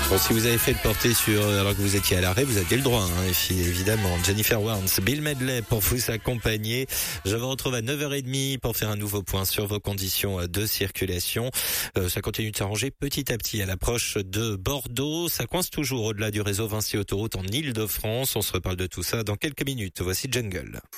Bon, si vous avez fait le porter alors que vous étiez à l'arrêt, vous aviez le droit, hein, et puis, évidemment. Jennifer Warnes, Bill Medley pour vous accompagner. Je vous retrouve à 9h30 pour faire un nouveau point sur vos conditions de circulation. Ça continue de s'arranger petit à petit à l'approche de Bordeaux. Ça coince toujours au-delà du réseau Vinci Autoroute en Île-de-France. On se reparle de tout ça dans quelques minutes. Voici Jungle.